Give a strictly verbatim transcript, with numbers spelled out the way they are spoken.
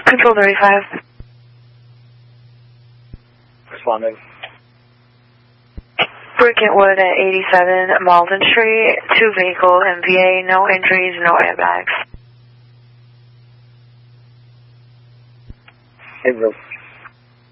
Control thirty-five. Responding. Bricketwood at eighty-seven Malden Street, two vehicle M V A, no injuries, no airbags. Hey,